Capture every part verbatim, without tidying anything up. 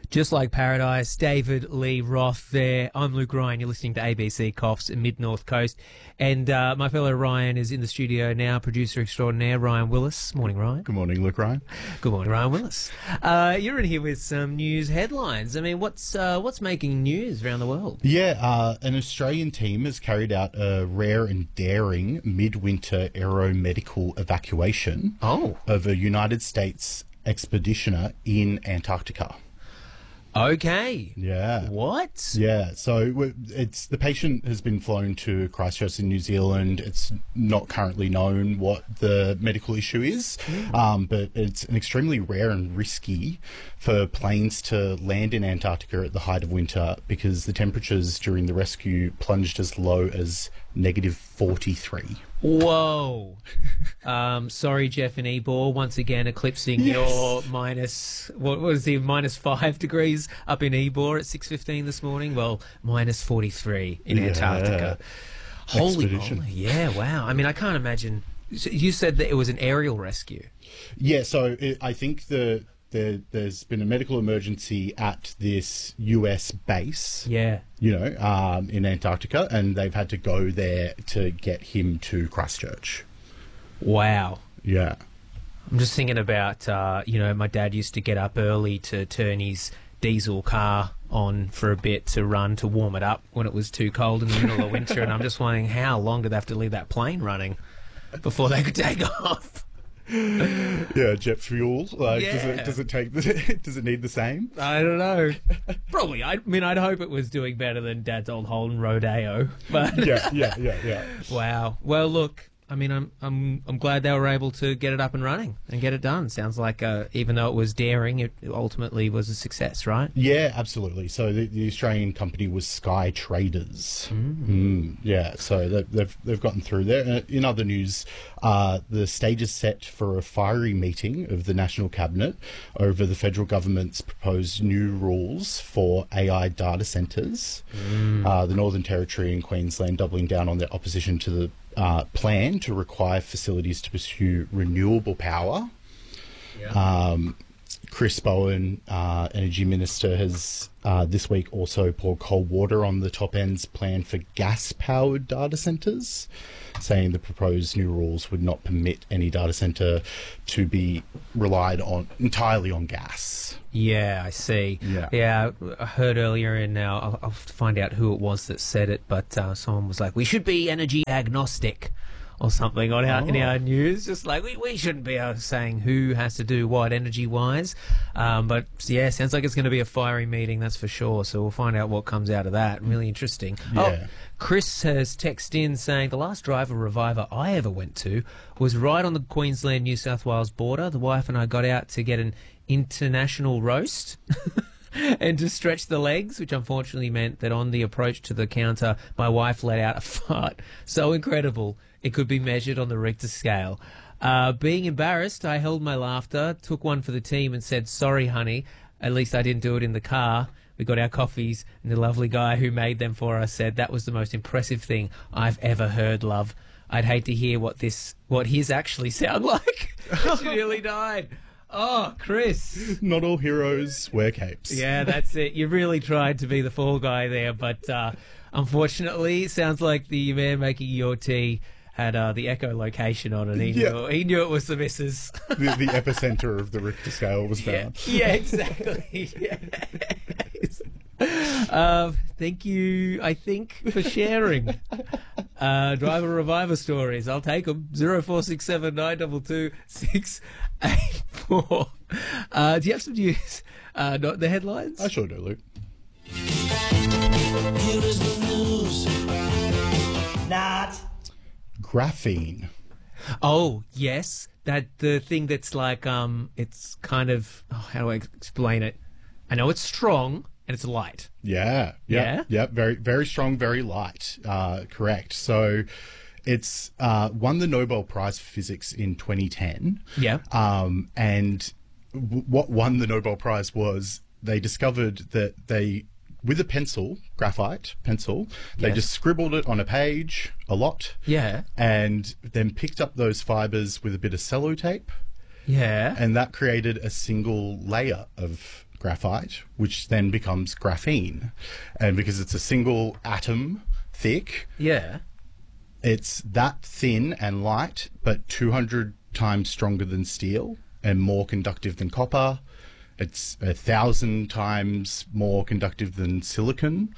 Just Like Paradise, David Lee Roth there. I'm Luke Ryan. You're listening to A B C Coughs Mid-North Coast. And uh, my fellow Ryan is in the studio now, producer extraordinaire, Ryan Willis. Morning, Ryan. Good morning, Luke Ryan. Good morning, Ryan Willis. Uh, you're in here with some news headlines. I mean, what's uh, what's making news around the world? Yeah, uh, an Australian team has carried out a rare and daring midwinter aeromedical evacuation Oh. of a United States expeditioner in Antarctica. Okay. Yeah. What? Yeah, so w- it's the patient has been flown to Christchurch in New Zealand. It's not currently known what the medical issue is, um, but it's an extremely rare and risky for planes to land in Antarctica at the height of winter because the temperatures during the rescue plunged as low as negative forty-three. Whoa. Um, sorry, Jeff and Ebor, once again eclipsing Yes. your minus, what was he, minus five degrees up in Ebor at six fifteen this morning? Well, minus forty-three in Yeah. Antarctica. Holy Expedition. moly. Yeah, wow. I mean, I can't imagine. So you said that it was an aerial rescue. Yeah, so it, I think the, the there's been a medical emergency at this U S base. Yeah. You know, um, in Antarctica, and they've had to go there to get him to Christchurch. Wow. Yeah. I'm just thinking about, uh, you know, my dad used to get up early to turn his diesel car on for a bit to run to warm it up when it was too cold in the middle of winter, and I'm just wondering how long did they have to leave that plane running before they could take off? Yeah, jet fuel. Like, does Yeah. it does it take the, does it need the same? I don't know. Probably. I mean, I'd hope it was doing better than Dad's old Holden Rodeo. But Yeah, yeah, yeah, yeah. wow. Well, look. I mean, I'm I'm I'm glad they were able to get it up and running and get it done. Sounds like uh, even though it was daring, it ultimately was a success, right? Yeah, absolutely. So the, the Australian company was Sky Traders. Mm, yeah, so they, they've they've gotten through there. Uh, in other news, uh, the stage is set for a fiery meeting of the National Cabinet over the federal government's proposed new rules for A I data centres. Uh, the Northern Territory and Queensland doubling down on their opposition to the uh, plan to require facilities to pursue renewable power. Um, Chris Bowen, uh, Energy Minister, has uh, this week also poured cold water on the top end's plan for gas-powered data centres, saying the proposed new rules would not permit any data centre to be relied on entirely on gas. Yeah, I see. Yeah. yeah. I heard earlier, and now I'll, I'll have to find out who it was that said it. But uh, someone was like, "We should be energy agnostic," or something on our, in Oh. our news. Just like we, we shouldn't be uh, saying who has to do what energy wise. Um, but yeah, sounds like it's going to be a fiery meeting, that's for sure. So we'll find out what comes out of that. Really interesting. Yeah. Oh, Chris has texted in saying the last driver reviver I ever went to was right on the Queensland New South Wales border. The wife and I got out to get an international roast. And to stretch the legs, which unfortunately meant that on the approach to the counter, my wife let out a fart. So incredible, it could be measured on the Richter scale. Uh, being embarrassed, I held my laughter, took one for the team and said, "Sorry, honey, at least I didn't do it in the car." We got our coffees, and the lovely guy who made them for us said, "That was the most impressive thing I've ever heard, love. I'd hate to hear what this, what his actually sound like." She nearly died. Oh, Chris. Not all heroes wear capes. Yeah, that's it. You really tried to be the fall guy there, but uh, unfortunately, it sounds like the man making your tea had uh, the echolocation on it. He, Yeah. knew, he knew it was the missus. The, the epicenter of the Richter scale was yeah, found. yeah, exactly. Yes. Uh, thank you, I think, for sharing. Uh, driver reviver stories. I'll take them. zero four six seven nine two two six eight four. Uh, do you have some news? Uh, not the headlines? I sure do, Luke. Here is the news. Not. Graphene. Oh, yes. That the thing that's like, um, it's kind of, oh, how do I explain it? I know it's strong and it's light. Yeah, Yeah? yeah, yeah. Very, very strong, very light. Uh, correct. So, it's uh, won the Nobel Prize for Physics in twenty ten. Yeah. Um, and w- what won the Nobel Prize was they discovered that they, with a pencil, graphite pencil, they Yes. just scribbled it on a page a lot. Yeah. And then picked up those fibers with a bit of sellotape, Yeah. and that created a single layer of graphite, which then becomes graphene. And because it's a single atom thick, Yeah. it's that thin and light, but two hundred times stronger than steel and more conductive than copper. It's a thousand times more conductive than silicon.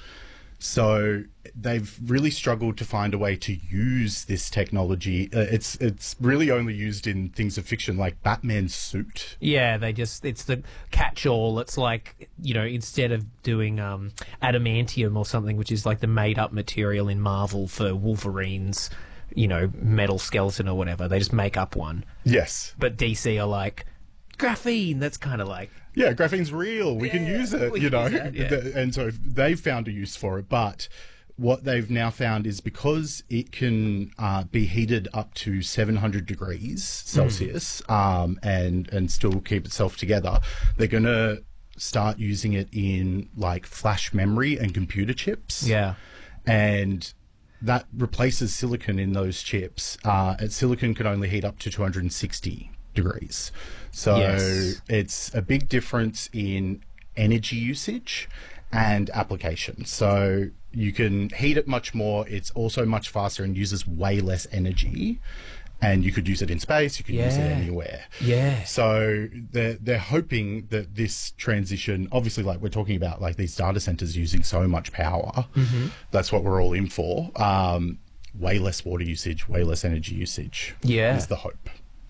So they've really struggled to find a way to use this technology. Uh, it's it's really only used in things of fiction, like Batman's suit. Yeah, they just, it's the catch-all. It's like, you know, instead of doing um, adamantium or something, which is like the made-up material in Marvel for Wolverine's, you know, metal skeleton or whatever, they just make up one. Yes. But D C are like, graphene, that's kind of like... Yeah, graphene's real. We can Yeah, use it, we you can know. use that, yeah. The- And so they've found a use for it. But what they've now found is because it can uh, be heated up to seven hundred degrees Celsius um, and, and still keep itself together, they're going to start using it in like flash memory and computer chips. Yeah. And that replaces silicon in those chips. Uh, and silicon can only heat up to two hundred sixty degrees. So Yes. it's a big difference in energy usage and application. So you can heat it much more. It's also much faster and uses way less energy. And you could use it in space. You could use it Yeah. anywhere. Yeah. So they're, they're hoping that this transition, obviously, like we're talking about, like these data centers using so much power. Mm-hmm. That's what we're all in for. Um, way less water usage, way less energy usage. Yeah. Is the hope.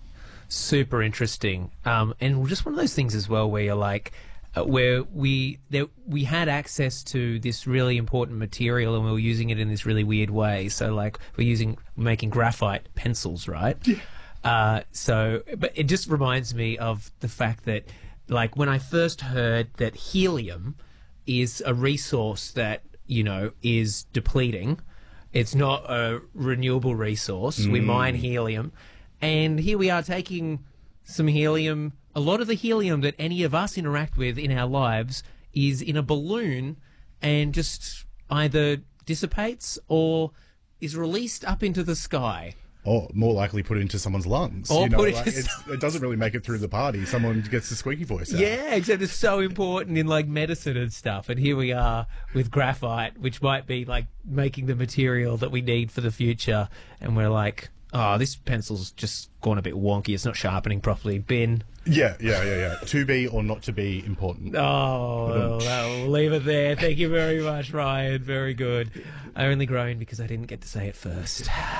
Super interesting, um, and just one of those things as well where you're like, uh, where we there, we had access to this really important material and we were using it in this really weird way. So like we're using making graphite pencils, right? Yeah. Uh, so, but it just reminds me of the fact that, like, when I first heard that helium is a resource that, you know, is depleting. It's not a renewable resource. We mine helium. And here we are taking some helium. A lot of the helium that any of us interact with in our lives is in a balloon and just either dissipates or is released up into the sky. Or more likely put into someone's lungs. Or you know, put it like, into it's, it doesn't really make it through the party. Someone gets the squeaky voice out. Yeah, except it's so important in like medicine and stuff. And here we are with graphite, which might be like making the material that we need for the future. And we're like, oh, this pencil's just gone a bit wonky. It's not sharpening properly. Bin. Yeah, yeah, yeah, yeah. To be or not to be important. Oh, well, we'll leave it there. Thank you very much, Ryan. Very good. I only groaned because I didn't get to say it first.